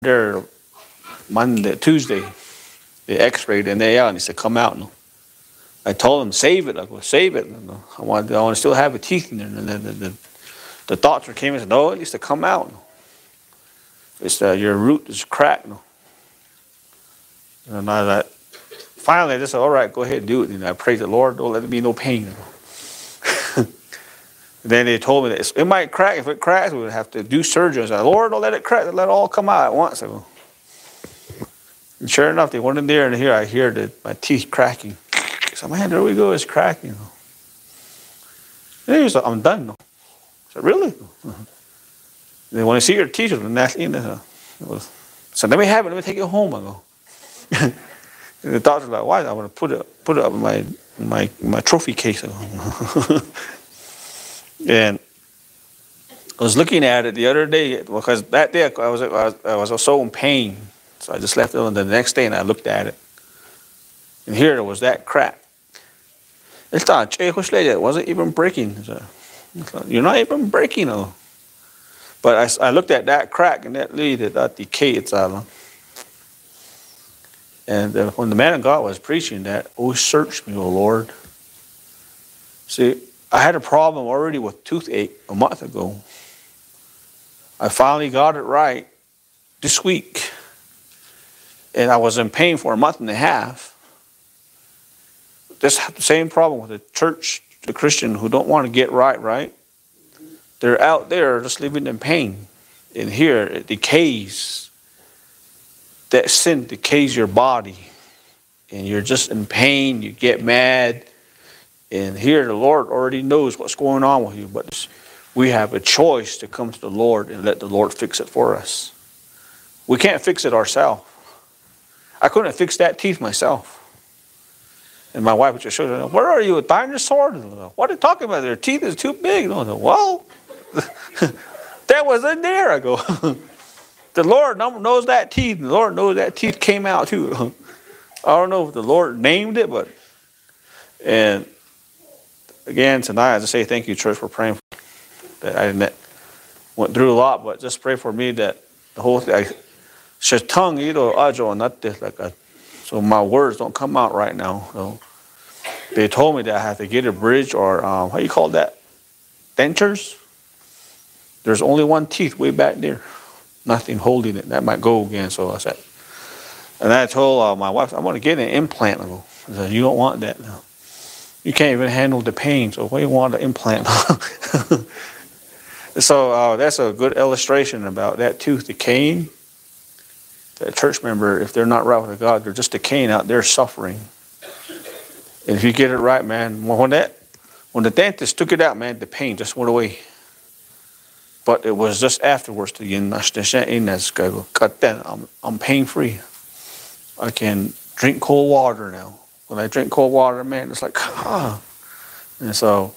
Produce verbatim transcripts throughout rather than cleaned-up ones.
there Monday, Tuesday. They x-rayed and they out and he said, come out. And I told him, save it. I go, save it. I want, I want to still have a teeth in there. And the, the, the, the doctor came and said, no, it needs to come out. It's uh, your root is cracked. And I like, finally I just said, all right, go ahead and do it. And I prayed the Lord, don't let there be no pain. Then they told me that it might crack. If it cracks, we would have to do surgery. I said, Lord, don't let it crack. Let it all come out at once. I go, and sure enough, they went in there, and here I hear the, my teeth cracking. So, man, there we go, it's cracking. And he was like, I'm done. I said, really? They want to see your teeth. And that's in there. So let me have it. Let me take it home. I go. And the doctor's like, why? I want to put it put it up in my in my in my trophy case. I go. And I was looking at it the other day because that day I was I was, I was so in pain. So I just left it on the next day and I looked at it. And here it was that crack. It's not, it wasn't even breaking. So, you're not even breaking. No. But I, I looked at that crack and that lead, that decay. It's all. And uh, when the man of God was preaching that, oh, search me, O Lord. See, I had a problem already with toothache a month ago. I finally got it right this week. And I was in pain for a month and a half. This the same problem with the church, the Christian who don't want to get right, right? They're out there just living in pain. And here it decays. That sin decays your body. And you're just in pain, you get mad. And here the Lord already knows what's going on with you. But we have a choice to come to the Lord and let the Lord fix it for us. We can't fix it ourselves. I couldn't fix that teeth myself. And my wife would just show me, where are you, a dinosaur? What are you talking about? Their teeth is too big. And I go, well, that was in there. I go, the Lord knows that teeth. The Lord knows that teeth came out too. I don't know if the Lord named it, but, and again, tonight, I just say thank you, church, for praying for me. That I didn't, went through a lot, but just pray for me that the whole thing, tongue, you know, ajo, not this, like a, so my words don't come out right now. So they told me that I have to get a bridge or, um, how you call that? Dentures? There's only one teeth way back there. Nothing holding it. That might go again, so I said. And I told uh, my wife, I want to get an implant. I said, you don't want that now. You can't even handle the pain, so why do you want an implant? So uh, that's a good illustration about that tooth decaying. That church member, if they're not right with God, they're just decaying out there suffering. And if you get it right, man, when that, when the dentist took it out, man, the pain just went away. But it was just afterwards, I'm, I'm pain-free. I can drink cold water now. When I drink cold water, man, it's like, ah. And so,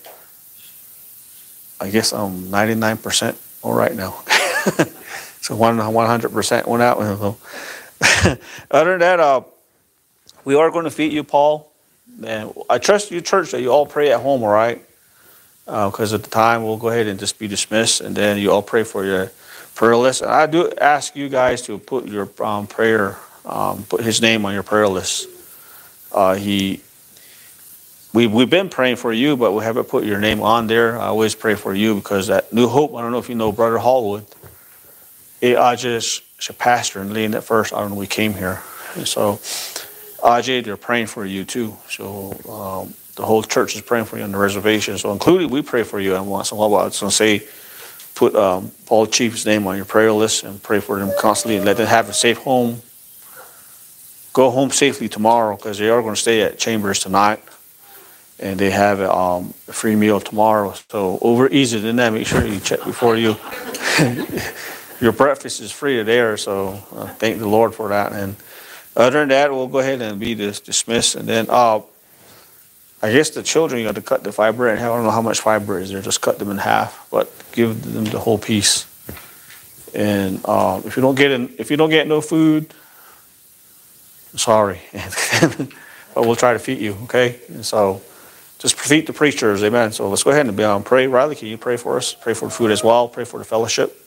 I guess I'm ninety-nine percent all right now. So one hundred percent went out. Other than that, uh, we are going to feed you, Paul. And I trust you, church, that you all pray at home, all right? Because uh, at the time, we'll go ahead and just be dismissed. And then you all pray for your prayer list. And I do ask you guys to put your um, prayer, um, put his name on your prayer list. Uh, he, we, we've been praying for you, but we haven't put your name on there. I always pray for you because at New Hope, I don't know if you know Brother Hallwood. I just a pastor and leading at first. I don't know, we came here. And so, Ajay, they're praying for you too. So, um, the whole church is praying for you on the reservation. So, including, we pray for you. And once in a while, I was going to say, put um, Paul Chief's name on your prayer list and pray for them constantly and let them have a safe home. Go home safely tomorrow because they are going to stay at Chambers tonight. And they have a, um, a free meal tomorrow. So, over easy than that, make sure you check before you. Your breakfast is free there, so uh, thank the Lord for that. And other than that, we'll go ahead and be dis- dismissed. And then, uh, I guess the children, you got to cut the fiber in half. I don't know how much fiber is there. Just cut them in half, but give them the whole piece. And uh, if you don't get in, if you don't get no food, sorry, but we'll try to feed you. Okay, and so just feed the preachers, amen. So let's go ahead and be on pray. Riley, can you pray for us? Pray for the food as well. Pray for the fellowship.